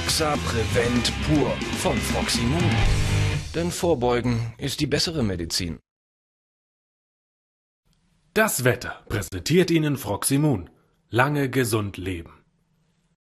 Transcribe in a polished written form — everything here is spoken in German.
Froxa Prevent Pur von Froximun. Denn Vorbeugen ist die bessere Medizin. Das Wetter präsentiert Ihnen Froximun. Lange gesund leben.